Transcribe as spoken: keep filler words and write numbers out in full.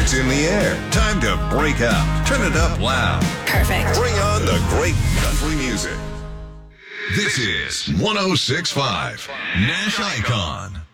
It's in the air. Time to break out. Turn it up loud. Perfect. Bring on the great country music. This is one oh six point five Nash Icon.